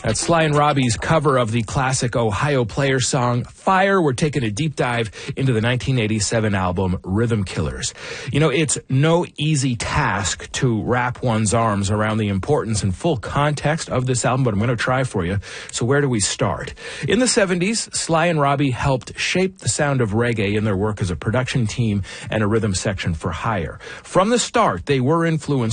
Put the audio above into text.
That's Sly and Robbie's cover of the classic Ohio Players song, Fire. We're taking a deep dive into the 1987 album, Rhythm Killers. You know, it's no easy task to wrap one's arms around the importance and full context of this album, but I'm going to try for you. So where do we start? In the 70s, Sly and Robbie helped shape the sound of reggae in their work as a production team and a rhythm section for hire. From the start, they were influenced